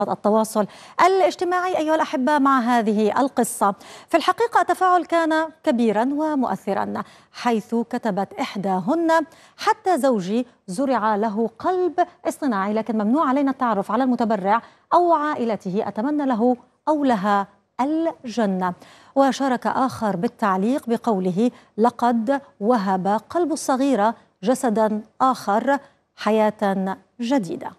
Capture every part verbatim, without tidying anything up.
التواصل الاجتماعي أيها الأحبة مع هذه القصة. في الحقيقة التفاعل كان كبيرا ومؤثرا، حيث كتبت إحداهن: حتى زوجي زرع له قلب اصطناعي لكن ممنوع علينا التعرف على المتبرع أو عائلته، أتمنى له أو لها الجنة. وشارك آخر بالتعليق بقوله: لقد وهب قلب الصغيرة جسدا آخر حياة جديدة.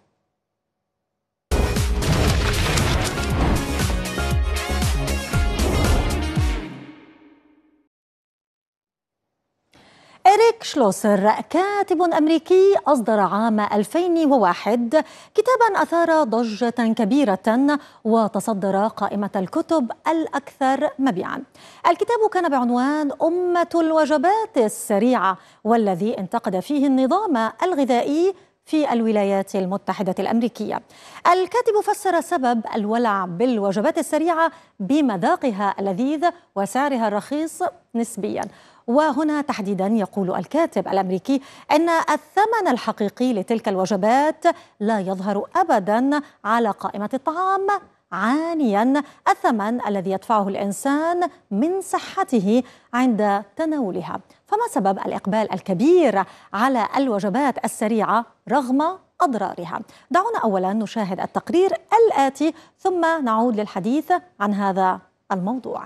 إريك شلوسر كاتب أمريكي أصدر عام ألفين وواحد كتابا أثار ضجة كبيرة وتصدر قائمة الكتب الأكثر مبيعا. الكتاب كان بعنوان أمة الوجبات السريعة، والذي انتقد فيه النظام الغذائي في الولايات المتحدة الأمريكية. الكاتب فسر سبب الولع بالوجبات السريعة بمذاقها اللذيذ وسعرها الرخيص نسبيا. وهنا تحديدا يقول الكاتب الأمريكي أن الثمن الحقيقي لتلك الوجبات لا يظهر أبدا على قائمة الطعام، عانيا الثمن الذي يدفعه الإنسان من صحته عند تناولها. فما سبب الإقبال الكبير على الوجبات السريعة رغم أضرارها؟ دعونا أولا نشاهد التقرير الآتي ثم نعود للحديث عن هذا الموضوع.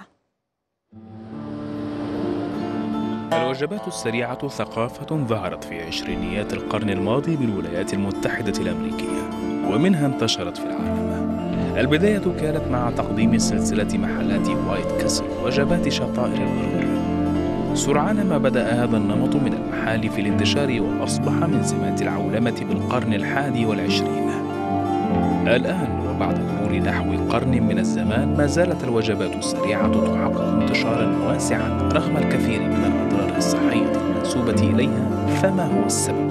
الوجبات السريعة ثقافة ظهرت في عشرينيات القرن الماضي بالولايات المتحدة الأمريكية، ومنها انتشرت في العالم. البداية كانت مع تقديم سلسلة محلات وايت كاسل وجبات شطائر البرجر. سرعان ما بدأ هذا النمط من المحال في الانتشار وأصبح من سمات العولمة بالقرن الحادي والعشرين. الآن وبعد مرور نحو قرن من الزمان ما زالت الوجبات السريعة تحقق انتشارا واسعا رغم الكثير من الأضرار الصحية المنسوبة إليها. فما هو السبب؟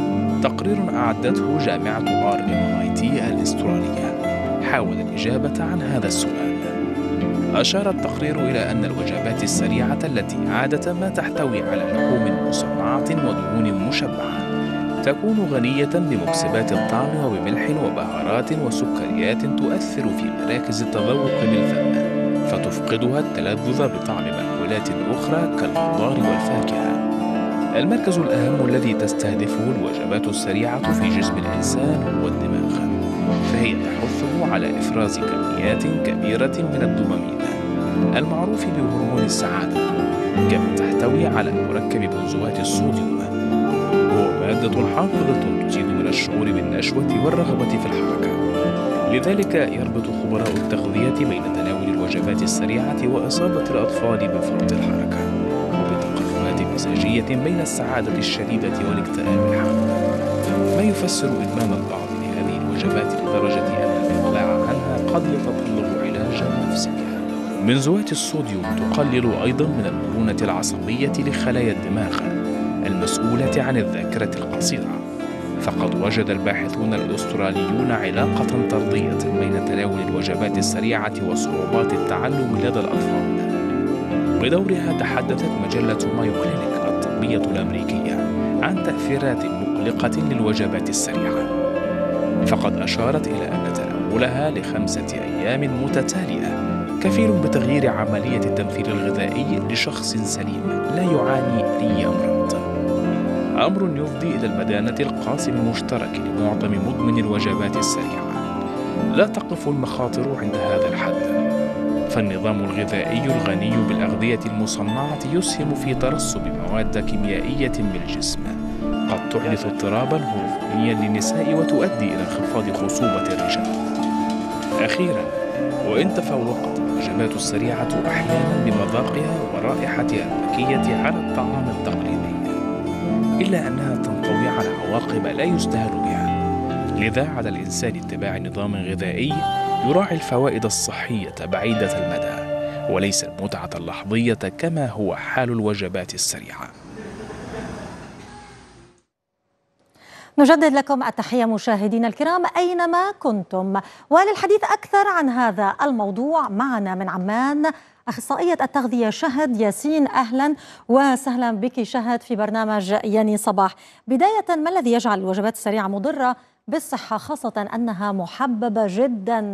تقرير أعدته جامعة آر إم آي تي الأسترالية حاول الإجابة عن هذا السؤال. أشار التقرير إلى أن الوجبات السريعة التي عادة ما تحتوي على لحوم مصنعة ودهون مشبعة تكون غنية بمكسبات الطعم وبملح وبهارات وسكريات تؤثر في مراكز التذوق بالفم، فتفقدها التلذذ بطعم مأكولات أخرى كالخضار والفاكهة. المركز الأهم الذي تستهدفه الوجبات السريعة في جسم الإنسان هو الدماغ، فهي تحثه على إفراز كميات كبيرة من الدوبامين المعروف بهرمون السعادة، كما تحتوي على مركب بنزوات الصوديوم، وهو مادة حافظة تزيد من الشعور بالنشوة والرغبة في الحركة. لذلك يربط خبراء التغذية بين تناول الوجبات السريعة وإصابة الأطفال بفرط الحركة، وبتقلبات مزاجية بين السعادة الشديدة والاكتئاب الحاد، ما يفسر إدمان البعض لهذه الوجبات لدرجة أن الإقلاع عنها قد يتطلب علاجا نفسيا. بنزوات الصوديوم تقلل أيضا من المرونة العصبية لخلايا الدماغ المسؤولة عن الذاكرة القصيرة، فقد وجد الباحثون الأستراليون علاقة طردية بين تناول الوجبات السريعة وصعوبات التعلم لدى الأطفال. بدورها تحدثت مجلة مايو كلينيك الطبية الأمريكية عن تأثيرات مقلقة للوجبات السريعة، فقد أشارت إلى أن تناولها لخمسة أيام متتالية كفيل بتغيير عملية التمثيل الغذائي لشخص سليم لا يعاني أي أمراض، أمر يفضي إلى المدانة القاسم المشترك لمعظم مدمن الوجبات السريعة. لا تقف المخاطر عند هذا الحد، فالنظام الغذائي الغني بالأغذية المصنعة يسهم في ترسب مواد كيميائية بالجسم قد تحدث اضطرابا هرمونيا للنساء وتؤدي إلى انخفاض خصوبة الرجال. أخيرا، وإن تفوقت الوجبات السريعة أحيانا بمذاقها ورائحتها المكية على الطعام التقليدي، إلا أنها تنطوي على عواقب لا يستهان بها. لذا على الإنسان اتباع نظام غذائي يراعي الفوائد الصحية بعيدة المدى وليس المتعة اللحظية كما هو حال الوجبات السريعة. نجدد لكم التحية مشاهدينا الكرام أينما كنتم، وللحديث أكثر عن هذا الموضوع معنا من عمان أخصائية التغذية شهد ياسين. أهلا وسهلا بك شهد في برنامج يني صباح. بداية، ما الذي يجعل الوجبات السريعة مضرة بالصحة، خاصة أنها محببة جدا